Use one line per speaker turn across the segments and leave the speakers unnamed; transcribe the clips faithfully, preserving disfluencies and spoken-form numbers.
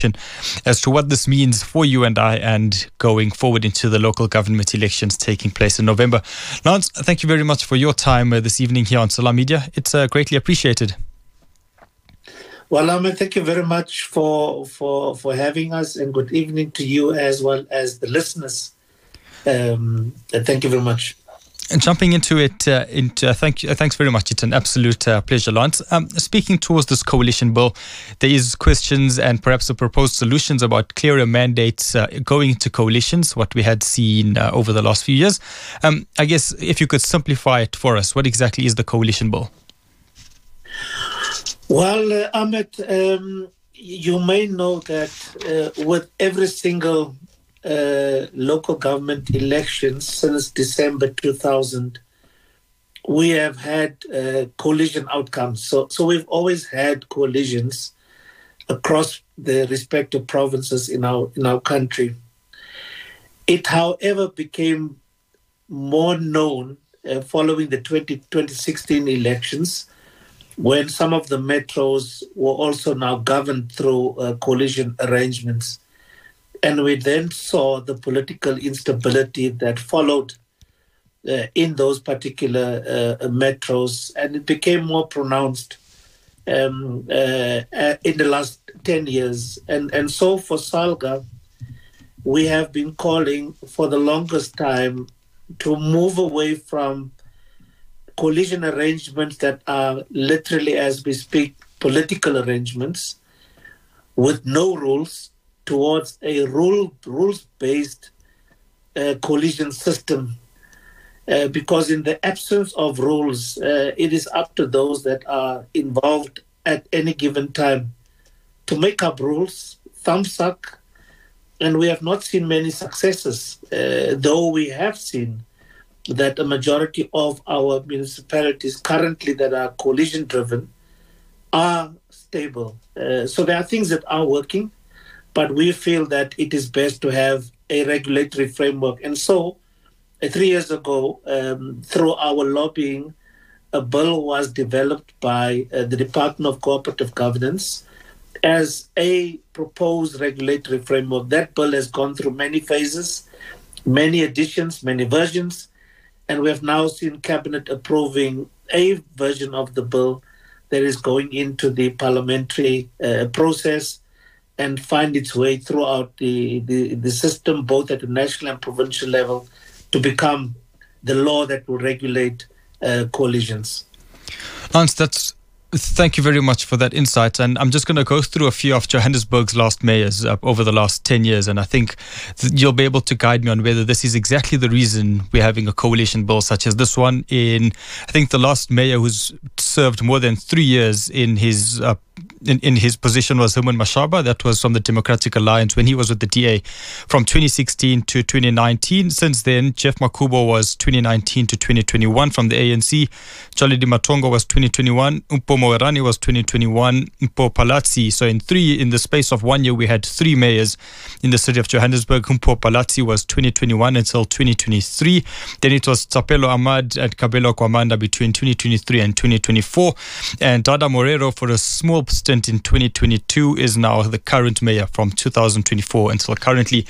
as to what this means for you and I and going forward into the local government elections taking place in November. Lance, thank you very much for your time uh, this evening here on Salam Media. It's uh, greatly appreciated.
Well, Ahmed, thank you very much for, for, for having us, and good evening to you as well as the listeners. Um, thank you very much.
And jumping into it, uh, into, uh, thank you, uh, thanks very much. It's an absolute uh, pleasure, Lance. Um, speaking towards this coalition bill, there is questions and perhaps the proposed solutions about clearer mandates uh, going into coalitions, what we had seen uh, over the last few years. Um, I guess if you could simplify it for us, what exactly is the coalition bill?
Well, uh, Ahmed, um, you may know that uh, with every single Uh, local government elections since December two thousand, we have had uh, coalition outcomes. So, so we've always had coalitions across the respective provinces in our in our country. It, however, became more known uh, following the twenty sixteen elections, when some of the metros were also now governed through uh, coalition arrangements. And we then saw the political instability that followed uh, in those particular uh, metros, and it became more pronounced um, uh, in the last ten years. And, and so for SALGA, we have been calling for the longest time to move away from coalition arrangements that are literally, as we speak, political arrangements with no rules, towards a rule, rules-based uh, coalition system. Uh, because in the absence of rules, uh, it is up to those that are involved at any given time to make up rules, thumbsuck, and we have not seen many successes, uh, though we have seen that a majority of our municipalities currently that are coalition-driven are stable. Uh, so there are things that are working, but we feel that it is best to have a regulatory framework. And so, uh, three years ago, um, through our lobbying, a bill was developed by uh, the Department of Cooperative Governance as a proposed regulatory framework. That bill has gone through many phases, many editions, many versions, and we have now seen Cabinet approving a version of the bill that is going into the parliamentary uh, process and find its way throughout the, the, the system, both at the national and provincial level, to become the law that will regulate uh, coalitions.
Lance, that's thank you very much for that insight. And I'm just going to go through a few of Johannesburg's last mayors uh, over the last ten years. And I think you'll be able to guide me on whether this is exactly the reason we're having a coalition bill such as this one. In, I think the last mayor who's served more than three years in his uh, In, in his position was Herman Mashaba. That was from the Democratic Alliance when he was with the D A from twenty sixteen to twenty nineteen. Since then, Jeff Makubo was twenty nineteen to twenty twenty-one from the A N C. Charlie Matongo was twenty twenty-one. Umpo Moerani was twenty twenty-one. Umpo Palazzi. So in three, in the space of one year, we had three mayors in the city of Johannesburg. Umpo Palazzi was twenty twenty-one until twenty twenty-three. Then it was Tapelo Ahmad and Kabelo Kwamanda between twenty twenty-three and twenty twenty-four. And Dada Morero, for a small stint in twenty twenty-two, is now the current mayor from two thousand twenty-four until currently.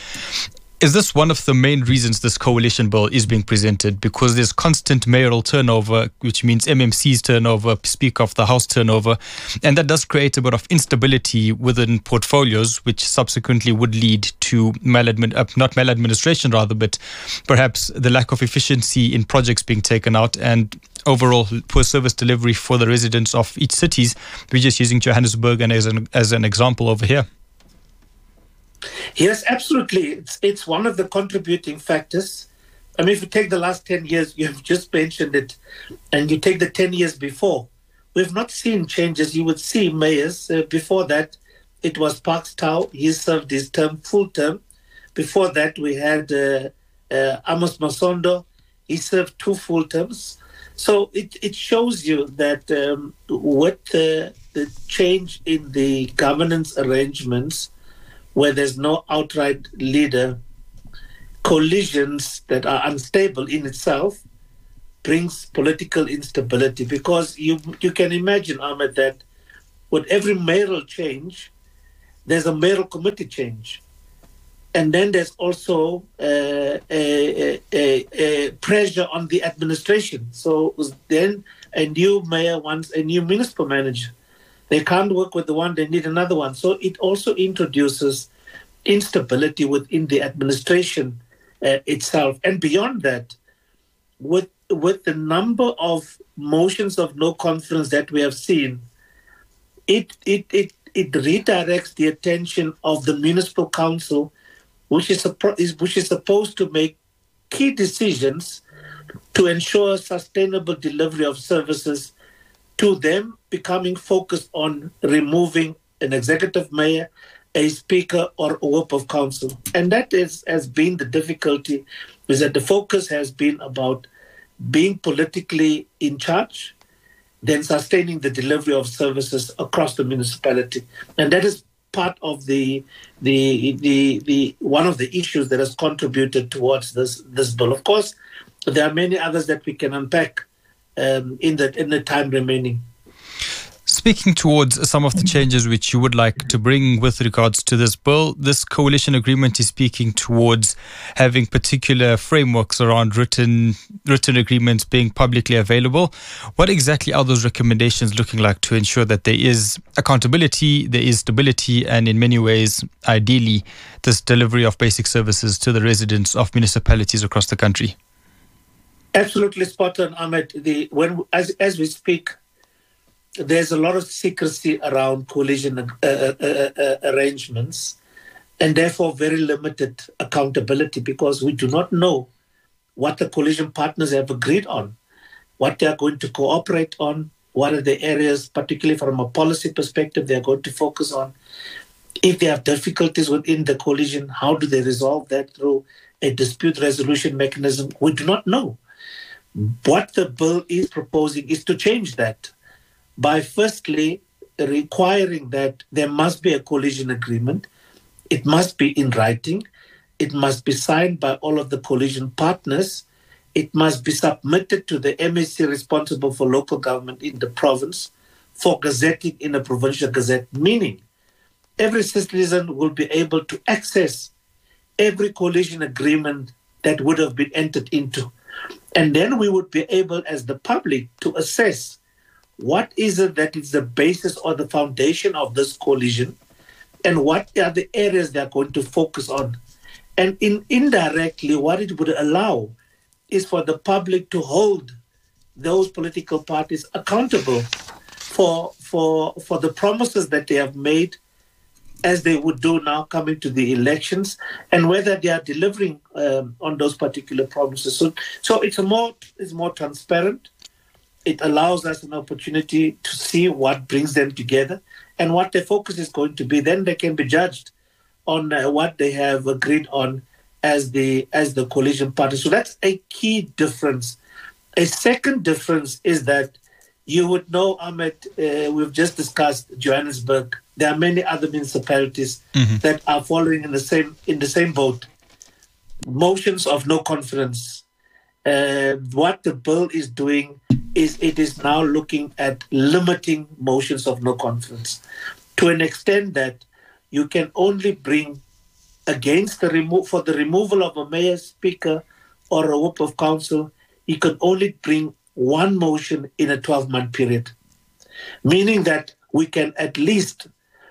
Is this one of the main reasons this coalition bill is being presented? Because there's constant mayoral turnover, which means M M C's turnover, Speaker of the House turnover, and that does create a bit of instability within portfolios, which subsequently would lead to maladmin, uh, not maladministration rather, but perhaps the lack of efficiency in projects being taken out and overall poor service delivery for the residents of each cities. We're just using Johannesburg and as an, as an example over here.
Yes, absolutely. It's, it's one of the contributing factors. I mean, if you take the last ten years, you have just mentioned it, and you take the ten years before, we've not seen changes. You would see mayors. Uh, before that, it was Parks Tau. He served his term, full term. Before that, we had uh, uh, Amos Masondo. He served two full terms. So it, it shows you that um, with uh, the change in the governance arrangements, where there's no outright leader, coalitions that are unstable in itself brings political instability. Because you you can imagine, Ahmed, that with every mayoral change, there's a mayoral committee change. And then there's also uh, a, a, a pressure on the administration. So then a new mayor wants a new municipal manager. They can't work with the one, they need another one. So it also introduces instability within the administration uh, itself. And beyond that, with, with the number of motions of no confidence that we have seen, it, it, it, it redirects the attention of the municipal council, which is, which is supposed to make key decisions to ensure sustainable delivery of services, to them becoming focused on removing an executive mayor, a speaker, or a whip of council. And that is, has been the difficulty, is that the focus has been about being politically in charge, then sustaining the delivery of services across the municipality. And that is part of the the the the one of the issues that has contributed towards this this bill. Of course, there are many others that we can unpack um, in the in the time remaining.
Speaking towards some of the changes which you would like to bring with regards to this bill, this coalition agreement is speaking towards having particular frameworks around written written agreements being publicly available. What exactly are those recommendations looking like to ensure that there is accountability, there is stability, and in many ways, ideally, this delivery of basic services to the residents of municipalities across the country?
Absolutely spot on, Ahmed. The when as as we speak, there's a lot of secrecy around coalition uh, uh, uh, arrangements, and therefore very limited accountability, because we do not know what the coalition partners have agreed on, what they are going to cooperate on, what are the areas, particularly from a policy perspective, they are going to focus on. If they have difficulties within the coalition, how do they resolve that through a dispute resolution mechanism? We do not know. What the bill is proposing is to change that by firstly requiring that there must be a coalition agreement. It must be in writing. It must be signed by all of the coalition partners. It must be submitted to the M A C responsible for local government in the province for gazetting in a provincial gazette, meaning every citizen will be able to access every coalition agreement that would have been entered into. And then we would be able, as the public, to assess what is it that is the basis or the foundation of this coalition, and what are the areas they are going to focus on. And in indirectly, what it would allow is for the public to hold those political parties accountable for, for, for the promises that they have made, as they would do now coming to the elections, and whether they are delivering um, on those particular promises. So, so it's a more it's more transparent. It allows us an opportunity to see what brings them together and what their focus is going to be. Then they can be judged on uh, what they have agreed on as the as the coalition party. So that's a key difference. A second difference is that you would know, Ahmed, uh, we've just discussed Johannesburg. There are many other municipalities mm-hmm. that are following in the same in the same boat. Motions of no confidence. Uh, what the bill is doing is it is now looking at limiting motions of no confidence to an extent that you can only bring against the remo- for the removal of a mayor, speaker, or a whip of council. You can only bring one motion in a twelve-month period, meaning that we can at least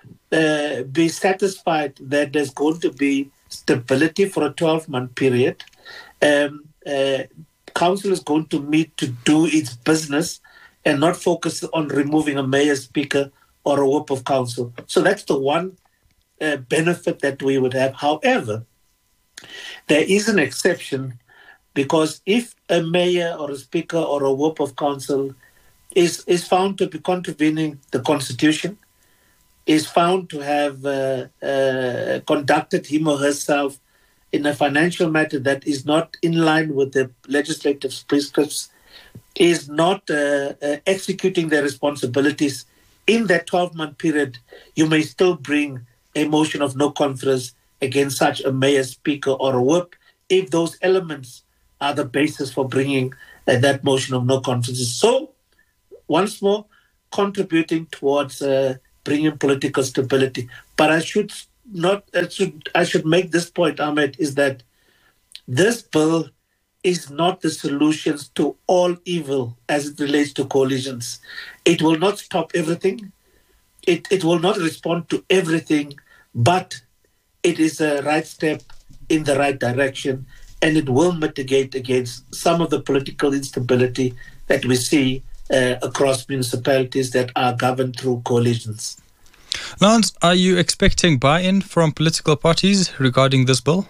uh, be satisfied that there's going to be stability for a twelve-month period. Um, uh, council is going to meet to do its business and not focus on removing a mayor, speaker, or a whip of council. So that's the one uh, benefit that we would have. However, there is an exception, because if a mayor or a speaker or a whip of council is, is found to be contravening the Constitution, is found to have uh, uh, conducted him or herself in a financial matter that is not in line with the legislative prescripts, is not uh, uh, executing their responsibilities in that twelve-month period, you may still bring a motion of no confidence against such a mayor, speaker, or a whip if those elements are the basis for bringing uh, that motion of no confidence. So, once more, contributing towards uh, bringing political stability. But I should not. I should, I should make this point, Ahmed, is that this bill is not the solutions to all evil as it relates to coalitions. It will not stop everything. It, it will not respond to everything, but it is a right step in the right direction, and it will mitigate against some of the political instability that we see uh, across municipalities that are governed through coalitions.
Lance, are you expecting buy-in from political parties regarding this bill?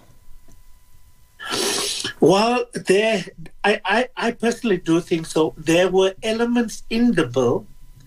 Well, there, I, I, I personally do think so. There were elements in the bill.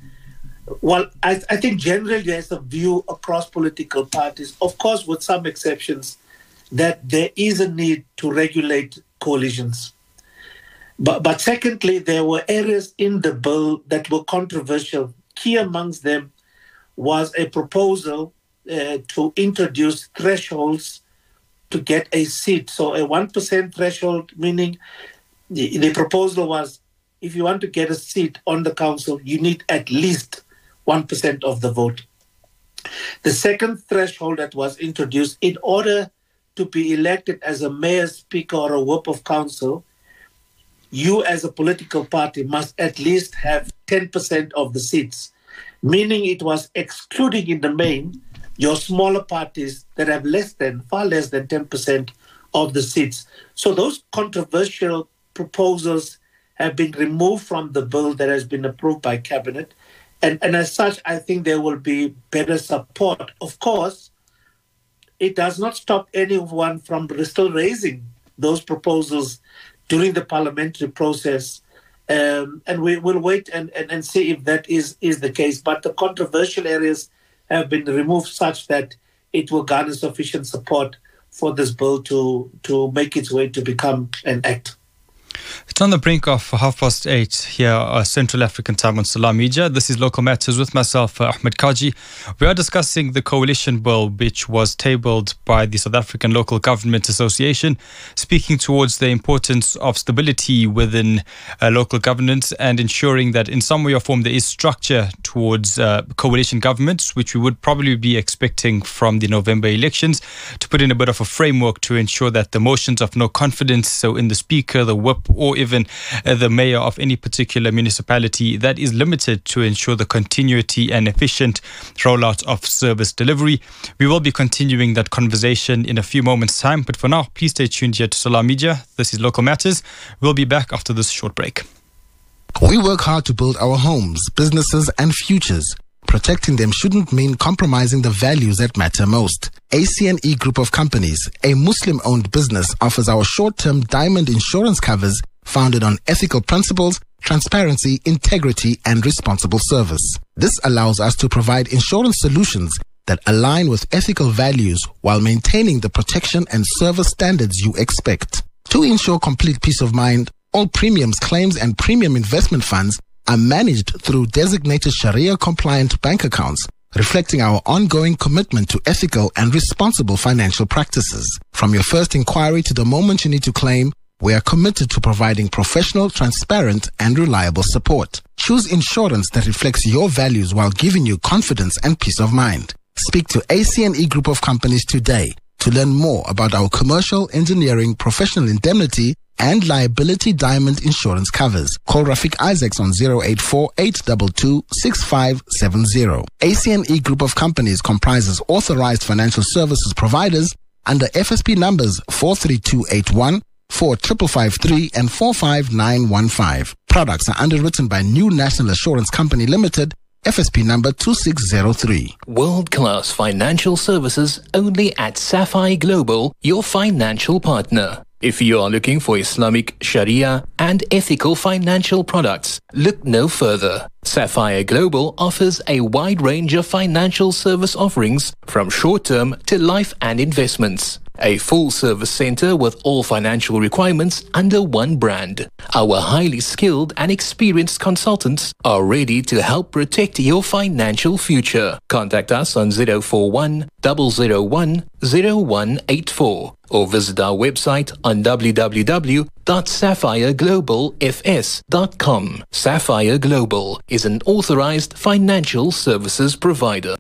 Well, I, I think generally there's a view across political parties, of course, with some exceptions, that there is a need to regulate coalitions. But, but secondly, there were areas in the bill that were controversial. Key amongst them was a proposal uh, to introduce thresholds to get a seat. So a one percent threshold, meaning the, the proposal was if you want to get a seat on the council, you need at least one percent of the vote. The second threshold that was introduced, in order to be elected as a mayor, speaker, or a whip of council, you as a political party must at least have ten percent of the seats, meaning it was excluding in the main your smaller parties that have less than, far less than ten percent of the seats. So those controversial proposals have been removed from the bill that has been approved by Cabinet. And, and as such, I think there will be better support. Of course, it does not stop anyone from still raising those proposals during the parliamentary process. Um, and we will wait and, and, and see if that is, is the case. But the controversial areas have been removed such that it will garner sufficient support for this bill to, to make its way to become an act.
It's on the brink of half past eight here, uh, Central African time on Salam Media. This is Local Matters with myself, uh, Ahmed Kaji. We are discussing the coalition bill, which was tabled by the South African Local Government Association, speaking towards the importance of stability within uh, local governance and ensuring that in some way or form there is structure towards uh, coalition governments, which we would probably be expecting from the November elections, to put in a bit of a framework to ensure that the motions of no confidence, so in the Speaker, the Whip, or even uh, the mayor of any particular municipality, that is limited to ensure the continuity and efficient rollout of service delivery. We will be continuing that conversation in a few moments' time, but for now, please stay tuned here to Salam Media. This is Local Matters. We'll be back after this short break.
We work hard to build our homes, businesses, and futures. Protecting them shouldn't mean compromising the values that matter most. A C N E Group of Companies, a Muslim-owned business, offers our short-term diamond insurance covers founded on ethical principles, transparency, integrity, and responsible service. This allows us to provide insurance solutions that align with ethical values while maintaining the protection and service standards you expect. To ensure complete peace of mind, all premiums, claims, and premium investment funds are managed through designated Sharia-compliant bank accounts, reflecting our ongoing commitment to ethical and responsible financial practices. From your first inquiry to the moment you need to claim, we are committed to providing professional, transparent, and reliable support. Choose insurance that reflects your values while giving you confidence and peace of mind. Speak to A C N E Group of Companies today to learn more about our commercial, engineering, professional indemnity, and liability diamond insurance covers. Call Rafiq Isaacs on zero eight four, eight two two, six five seven zero. A C N E Group of Companies comprises authorized financial services providers under F S P numbers four three two eight one, four five five three, and four five nine one five. Products are underwritten by New National Assurance Company Limited, F S P number two six zero three.
World-class financial services only at Sapphire Global, your financial partner. If you are looking for Islamic, Sharia, and ethical financial products, look no further. Sapphire Global offers a wide range of financial service offerings from short-term to life and investments. a full-service center with all financial requirements under one brand. Our highly skilled and experienced consultants are ready to help protect your financial future. Contact us on zero four one, zero zero one, zero one eight four or visit our website on w w w dot sapphire global f s dot com. Sapphire Global is an authorized financial services provider.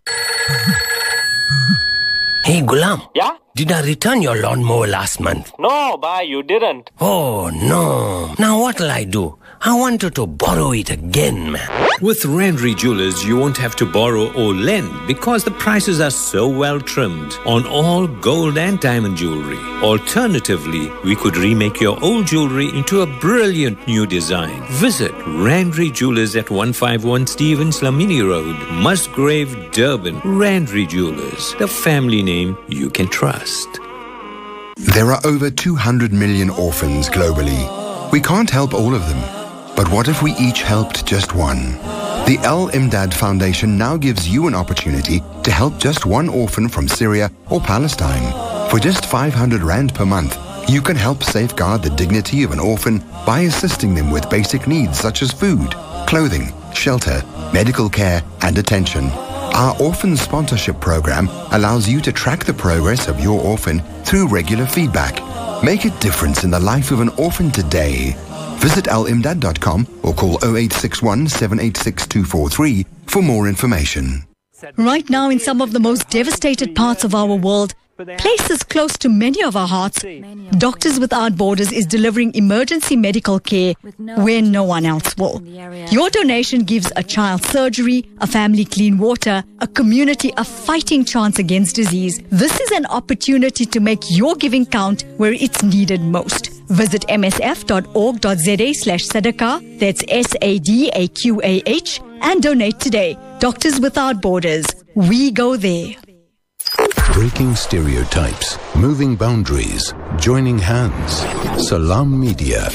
Hey, Gulam.
Yeah?
Did I return your lawnmower last month?
No, bye, you didn't.
Oh, no. Now what'll I do? I wanted to borrow it again, man.
With Randry Jewelers, you won't have to borrow or lend because the prices are so well trimmed on all gold and diamond jewelry. Alternatively, we could remake your old jewelry into a brilliant new design. Visit Randry Jewelers at one fifty-one Stevens Lamini Road, Musgrave, Durban. Randry Jewelers, the family name you can trust.
There are over two hundred million orphans globally. We can't help all of them. But what if we each helped just one? The Al Imdad Foundation now gives you an opportunity to help just one orphan from Syria or Palestine. For just five hundred rand per month, you can help safeguard the dignity of an orphan by assisting them with basic needs such as food, clothing, shelter, medical care, and attention. Our orphan sponsorship program allows you to track the progress of your orphan through regular feedback. Make a difference in the life of an orphan today. Visit al imdad dot com or call zero eight six one, seven eight six, two four three for more information.
Right now, in some of the most devastated parts of our world, places close to many of our hearts, Doctors Without Borders is delivering emergency medical care where no one else will. Your donation gives a child surgery, a family clean water, a community a fighting chance against disease. This is an opportunity to make your giving count where it's needed most. Visit m s f dot org dot z a slash sadaqah, that's S A D A Q A H, and donate today. Doctors Without Borders. We go there.
Breaking stereotypes, moving boundaries, joining hands. Salam Media.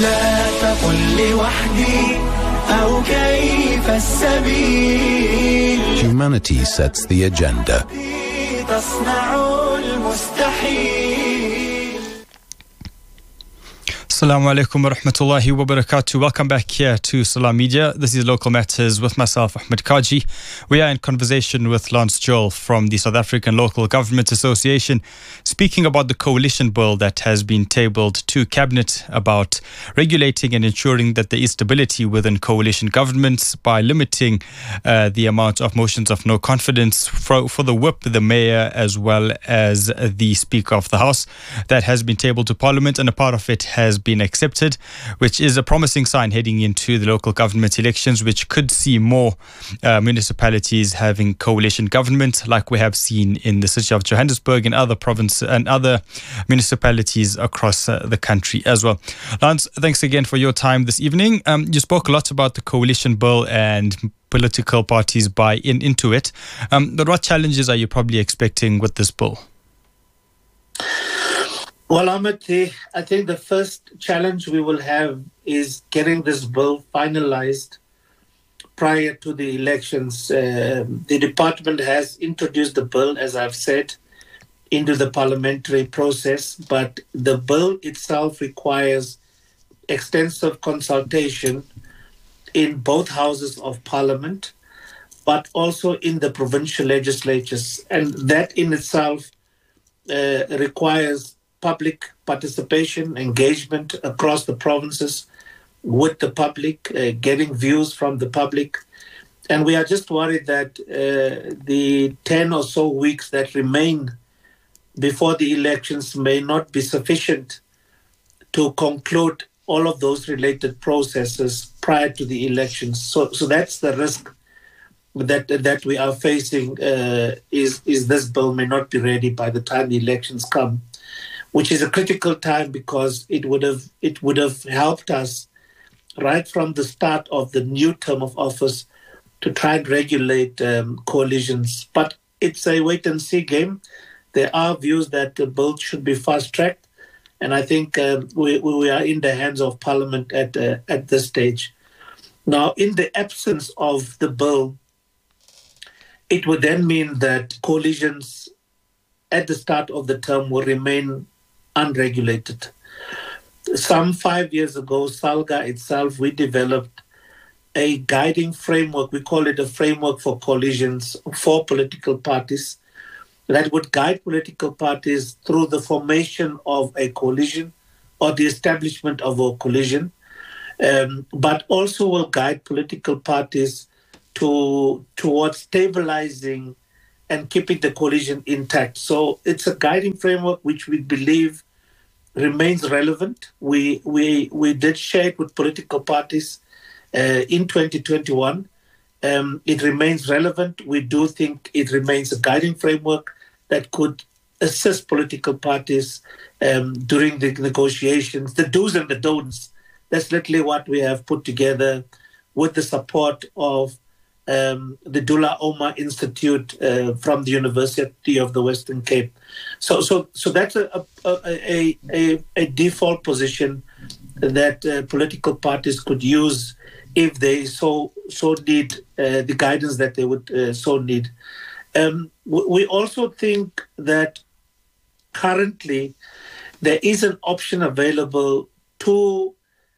Humanity sets the agenda.
Assalamu alaikum wa rahmatullahi wa barakatuh. Welcome back here to Salam Media. This is Local Matters with myself, Ahmed Kaji. We are in conversation with Lance Joel from the South African Local Government Association, speaking about the coalition bill that has been tabled to Cabinet about regulating and ensuring that there is stability within coalition governments by limiting uh, the amount of motions of no confidence for, for the whip, the mayor, as well as the Speaker of the House. That has been tabled to Parliament, and a part of it has been accepted, which is a promising sign heading into the local government elections, which could see more uh, municipalities having coalition government, like we have seen in the city of Johannesburg and other provinces and other municipalities across uh, the country as well. Lance, thanks again for your time this evening. Um, you spoke a lot about the coalition bill and political parties buy in into it. Um, but what challenges are you probably expecting with this bill?
Well, Ahmed, I think the first challenge we will have is getting this bill finalized prior to the elections. Uh, the department has introduced the bill, as I've said, into the parliamentary process, but the bill itself requires extensive consultation in both houses of parliament, but also in the provincial legislatures. And that in itself uh, requires public participation, engagement across the provinces with the public, uh, getting views from the public. And we are just worried that uh, the ten or so weeks that remain before the elections may not be sufficient to conclude all of those related processes prior to the elections. So, so that's the risk that that we are facing, uh, is, is this bill may not be ready by the time the elections come, which is a critical time because it would have it would have helped us right from the start of the new term of office to try and regulate um, coalitions. But it's a wait-and-see game. There are views that the bill should be fast-tracked, and I think um, we, we are in the hands of Parliament at uh, at this stage. Now, in the absence of the bill, it would then mean that coalitions at the start of the term will remain unregulated. Some five years ago, SALGA itself, we developed a guiding framework. We call it a framework for coalitions for political parties that would guide political parties through the formation of a coalition or the establishment of a coalition, um, but also will guide political parties to towards stabilizing and keeping the coalition intact. So it's a guiding framework which we believe remains relevant. We we we did share it with political parties uh, in twenty twenty-one. Um, it remains relevant. We do think it remains a guiding framework that could assist political parties um, during the negotiations, the do's and the don'ts. That's literally what we have put together with the support of um, the Dullah Omar Institute uh, from the University of the Western Cape. So, so, so that's a a, a, a, a default position that uh, political parties could use if they so so need uh, the guidance that they would uh, so need. Um, we also think that currently there is an option available to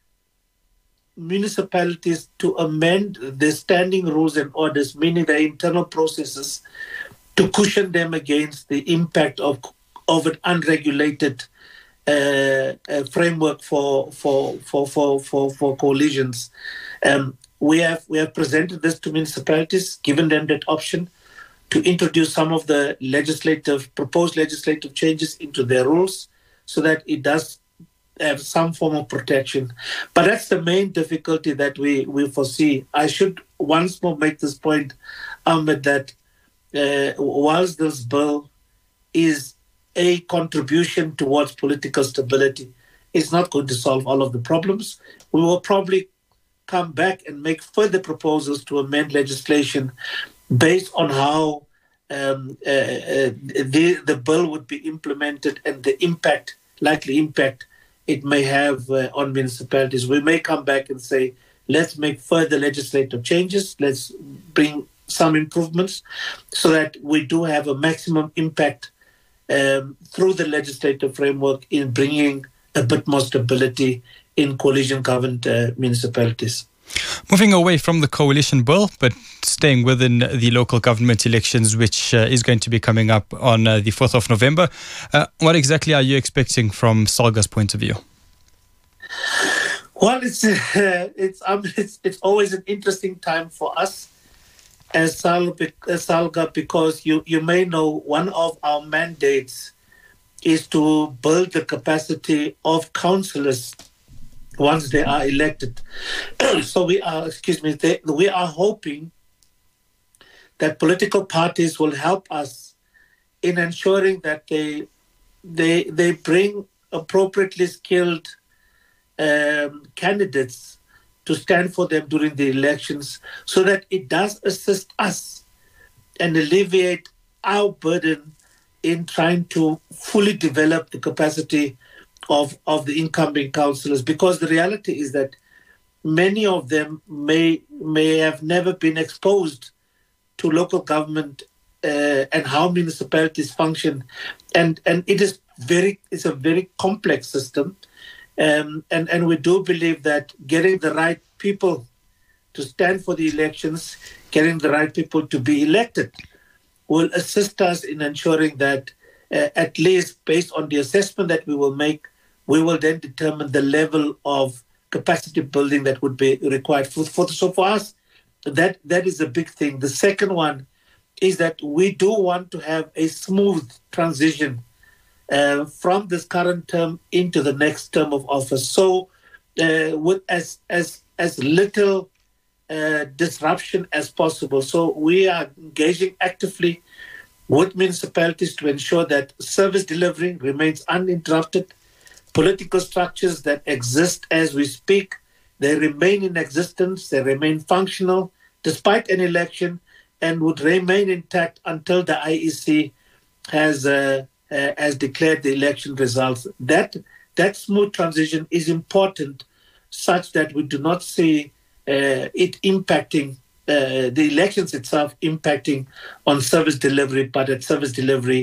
municipalities to amend the standing rules and orders, meaning their internal processes, to cushion them against the impact of of an unregulated uh, uh, framework for for for for for, for coalitions. Um, we have we have presented this to municipalities, given them that option to introduce some of the legislative proposed legislative changes into their rules, so that it does have some form of protection. But that's the main difficulty that we, we foresee. I should once more make this point, Ahmed, that uh, whilst this bill is a contribution towards political stability, it's not going to solve all of the problems. We will probably come back and make further proposals to amend legislation based on how um, uh, uh, the, the bill would be implemented and the impact, likely impact, it may have uh, on municipalities. We may come back and say, let's make further legislative changes, let's bring some improvements so that we do have a maximum impact um, through the legislative framework in bringing a bit more stability in coalition-governed uh, municipalities.
Moving away from the coalition bill, but staying within the local government elections, which uh, is going to be coming up on uh, the fourth of November, uh, what exactly are you expecting from SALGA's point of view?
Well, it's uh, it's, um, it's it's always an interesting time for us as SALGA, because you, you may know one of our mandates is to build the capacity of councillors once they are elected. So we are, excuse me, they, we are hoping that political parties will help us in ensuring that they they they bring appropriately skilled um, candidates to stand for them during the elections, so that it does assist us and alleviate our burden in trying to fully develop the capacity of, of the incoming councillors, because the reality is that many of them may may have never been exposed to local government uh, and how municipalities function, and and it is very it's a very complex system, um, and and we do believe that getting the right people to stand for the elections, getting the right people to be elected, will assist us in ensuring that uh, at least based on the assessment that we will make, we will then determine the level of capacity building that would be required. For, for, so for us, that, that is a big thing. The second one is that we do want to have a smooth transition uh, from this current term into the next term of office. So uh, with as, as, as little uh, disruption as possible. So we are engaging actively with municipalities to ensure that service delivery remains uninterrupted. Political structures that exist as we speak, they remain in existence, they remain functional despite an election, and would remain intact until the I E C has uh, uh, has declared the election results. That that smooth transition is important, such that we do not see uh, it impacting uh, the elections itself, impacting on service delivery, but that service delivery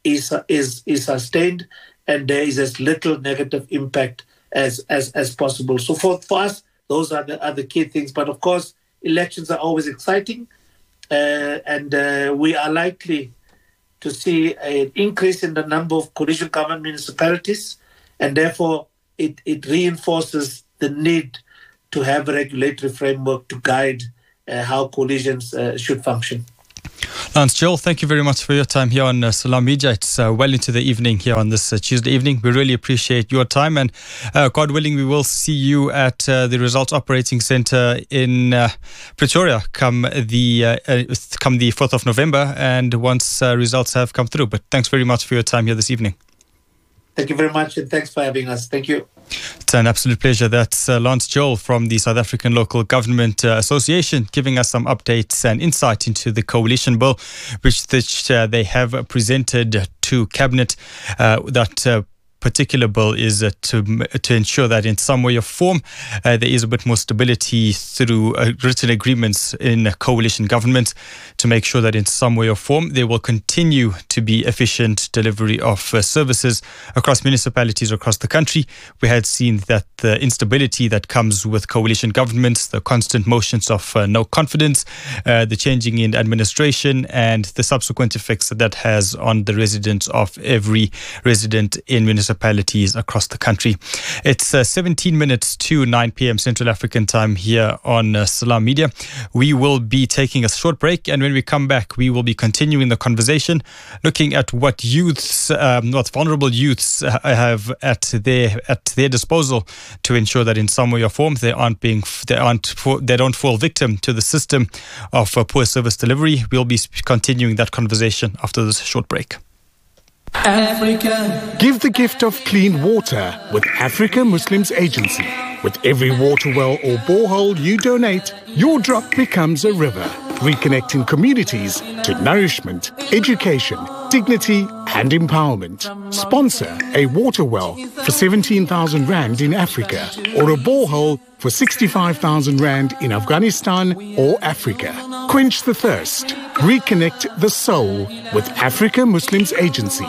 is is is sustained, and there is as little negative impact as as as possible. So for, for us, those are the are the key things. But of course, elections are always exciting, uh, and uh, we are likely to see an increase in the number of coalition government municipalities, and therefore it, it reinforces the need to have a regulatory framework to guide uh, how coalitions uh, should function.
Lance Joel, thank you very much for your time here on uh, Salam Media. It's uh, well into the evening here on this uh, Tuesday evening. We really appreciate your time, and uh, God willing, we will see you at uh, the Results Operating Centre in uh, Pretoria come the uh, uh, come the fourth of November, and once uh, results have come through. But thanks very much for your time here this evening.
Thank you very much, and thanks for having us. Thank you.
It's an absolute pleasure. That's uh, Lance Joel from the South African Local Government uh, Association giving us some updates and insight into the coalition bill, which, which uh, they have presented to Cabinet. Uh, that uh, particular bill is uh, to to ensure that in some way or form uh, there is a bit more stability through uh, written agreements in coalition government, to make sure that in some way or form there will continue to be efficient delivery of uh, services across municipalities across the country. We had seen that the instability that comes with coalition governments, the constant motions of uh, no confidence, uh, the changing in administration, and the subsequent effects that that has on the residents of every resident in municipalities across the country. It's uh, seventeen minutes to nine p.m. Central African time here on uh, Salam Media. We will be taking a short break, and when we come back, we will be continuing the conversation, looking at what youths, um, what vulnerable youths have at their at their disposal to ensure that in some way or form they aren't being they aren't they don't fall victim to the system of uh, poor service delivery. We'll be continuing that conversation after this short break.
Africa. Give the gift of clean water with Africa Muslims Agency. With every water well or borehole you donate, your drop becomes a river, reconnecting communities to nourishment, education, dignity and empowerment. Sponsor a water well for seventeen thousand rand in Africa, or a borehole for sixty-five thousand rand in Afghanistan or Africa. Quench the thirst. Reconnect the soul with Africa Muslims Agency.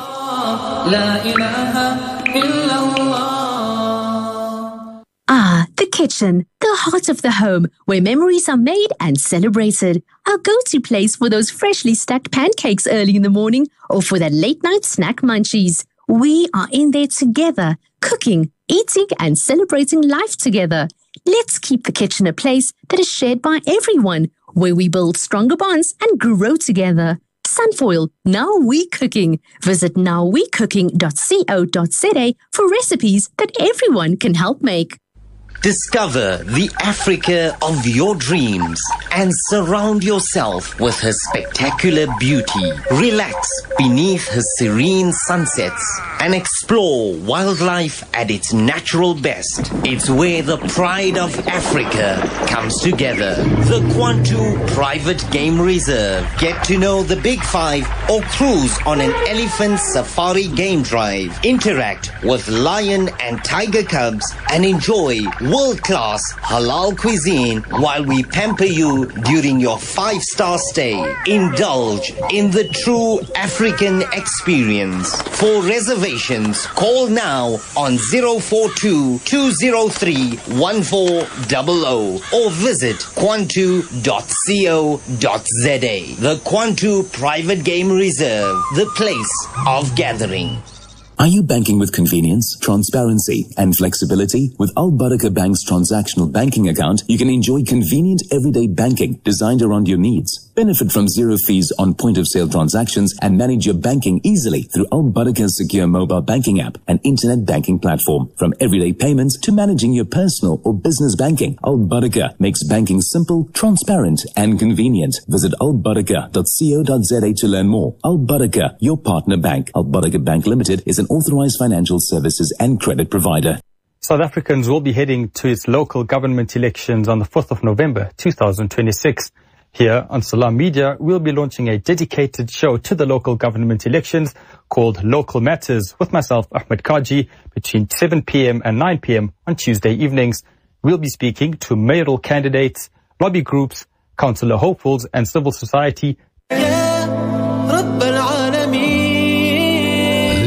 Ah, the kitchen, the heart of the home, where memories are made and celebrated. Our go-to place for those freshly stacked pancakes early in the morning, or for that late-night snack munchies. We are in there together, cooking, eating and celebrating life together. Let's keep the kitchen a place that is shared by everyone, where we build stronger bonds and grow together. Sunfoil, Now We Cooking. Visit now we cooking dot co dot za for recipes that everyone can help make.
Discover the Africa of your dreams and surround yourself with her spectacular beauty. Relax beneath her serene sunsets and explore wildlife at its natural best. It's where the pride of Africa comes together. The Kwantu Private Game Reserve. Get to know the Big Five or cruise on an elephant safari game drive. Interact with lion and tiger cubs and enjoy world-class halal cuisine while we pamper you during your five-star stay. Indulge in the true African experience. For reservations, call now on zero four two, two zero three, one four zero zero or visit kwantu dot co dot za. The Kwantu Private Game Reserve, the place of gathering.
Are you banking with convenience, transparency, and flexibility? With Al Barakah Bank's transactional banking account, you can enjoy convenient everyday banking designed around your needs. Benefit from zero fees on point-of-sale transactions and manage your banking easily through Al Barakah's secure mobile banking app and internet banking platform. From everyday payments to managing your personal or business banking, Al Barakah makes banking simple, transparent, and convenient. Visit al barakah dot co dot za to learn more. Al Barakah, your partner bank. Al Barakah Bank Limited is an authorized financial services and credit provider.
South Africans will be heading to its local government elections on the fourth of November two thousand twenty-six. Here on Salam Media, we'll be launching a dedicated show to the local government elections called Local Matters with myself, Ahmed Kaji, between seven p.m. and nine p.m. on Tuesday evenings. We'll be speaking to mayoral candidates, lobby groups, councillor hopefuls and civil society.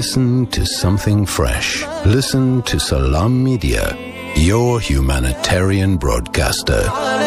Listen to something fresh. Listen to Salam Media, your humanitarian broadcaster.